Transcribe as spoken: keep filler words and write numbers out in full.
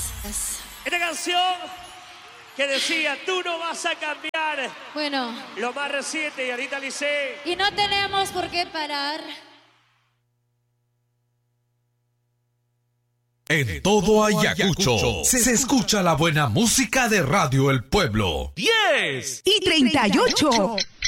Gracias. Esta canción que decía, tú no vas a cambiar. Bueno. Lo más reciente, y ahorita Lice. Y no tenemos por qué parar. En todo Ayacucho se, se escucha la buena música de Radio El Pueblo. diez y treinta y ocho.